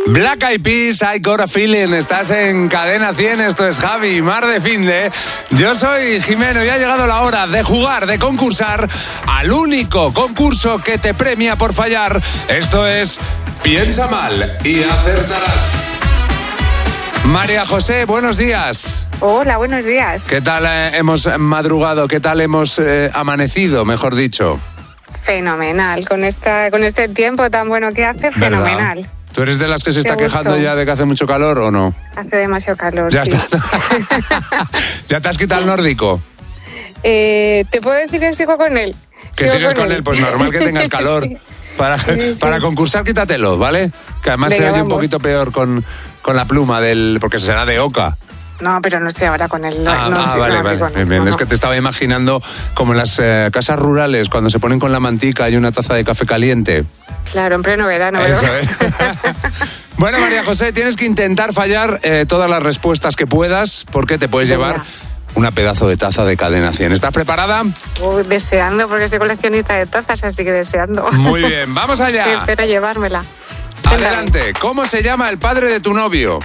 Black Eyed Peas, I Got a Feeling. Estás en Cadena 100, esto es Javi, Mar de Finde. Yo soy Jimeno y ha llegado la hora de jugar, de concursar al único concurso que te premia por fallar. Esto es Piensa Mal y Acertarás. María José, buenos días. Hola, buenos días. ¿Qué tal hemos madrugado? ¿Qué tal hemos amanecido, mejor dicho? Fenomenal, con este tiempo tan bueno que hace, fenomenal. ¿Verdad? ¿Tú eres de las que se está quejando ya de que hace mucho calor o no? Hace demasiado calor, ya sí. Está. ¿Ya te has quitado el nórdico? ¿Te puedo decir que sigo con él? ¿Que sigues con él? Pues normal que tengas calor. Sí. Para concursar, quítatelo, ¿vale? Que además se oye un poquito peor con la pluma porque será de oca. No, pero no estoy ahora con él. Vale. Bien. Es que te estaba imaginando como en las casas rurales, cuando se ponen con la mantica y una taza de café caliente. Claro, en pleno verano. Eso es. Bueno, María José, tienes que intentar fallar todas las respuestas que puedas, porque te puedes llevar una pedazo de taza de Cadena 100. ¿Estás preparada? Deseando, porque soy coleccionista de tazas, así que deseando. Muy bien, vamos allá. Espero llevármela. Adelante. ¿Cómo se llama el padre de tu novio?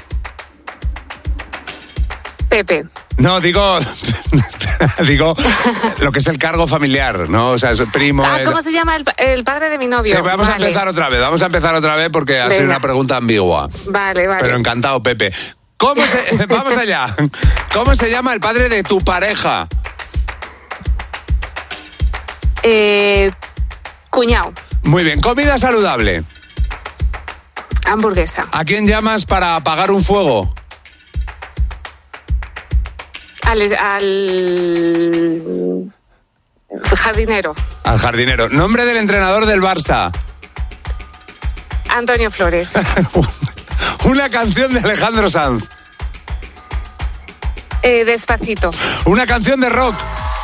Pepe. No, digo lo que es el cargo familiar, ¿no? O sea, es primo. ¿Cómo se llama el padre de mi novio? Sí, vamos a empezar otra vez porque ha sido una pregunta ambigua. Vale. Pero encantado, Pepe. Vamos allá. ¿Cómo se llama el padre de tu pareja? Cuñado. Muy bien. ¿Comida saludable? Hamburguesa. ¿A quién llamas para apagar un fuego? Al jardinero. Al jardinero. ¿Nombre del entrenador del Barça? Antonio Flores. Una canción de Alejandro Sanz. Despacito. Una canción de rock.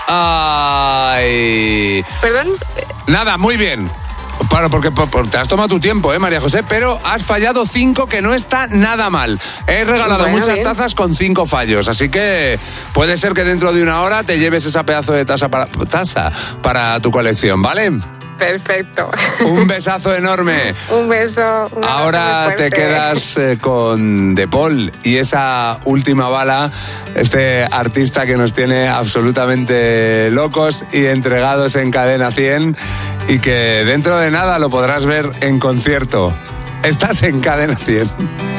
Ay. ¿Perdón? Nada, muy bien. Porque te has tomado tu tiempo, María José, pero has fallado 5, que no está nada mal. He regalado muchas tazas con 5 fallos, así que puede ser que dentro de una hora te lleves esa pedazo de taza para tu colección, ¿vale? Perfecto. Un besazo enorme. Un beso. Ahora te quedas con De Paul y esa última bala, este artista que nos tiene absolutamente locos y entregados en Cadena 100 y que dentro de nada lo podrás ver en concierto. Estás en Cadena 100.